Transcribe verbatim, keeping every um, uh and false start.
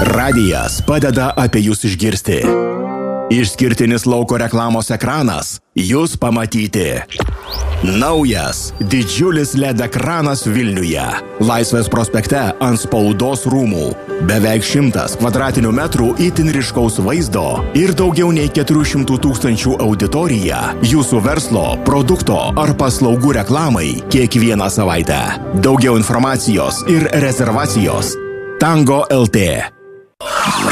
Radijas padeda apie jūs išgirsti. Išskirtinis lauko reklamos ekranas jūs pamatyti. Naujas, didžiulis L E D ekranas Vilniuje. Laisvės prospekte ant spaudos rūmų. Beveik šimtas kvadratinių metrų itin ryškaus vaizdo ir daugiau nei keturių šimtų tūkstančių auditorija jūsų verslo, produkto ar paslaugų reklamai kiekvieną savaitę. Daugiau informacijos ir rezervacijos Tango L T.